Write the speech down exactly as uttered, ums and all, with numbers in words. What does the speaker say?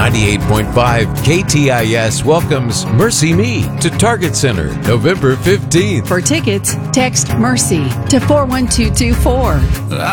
ninety-eight point five K T I S welcomes Mercy Me to Target Center November fifteenth. For tickets, text MERCY to four one two two four.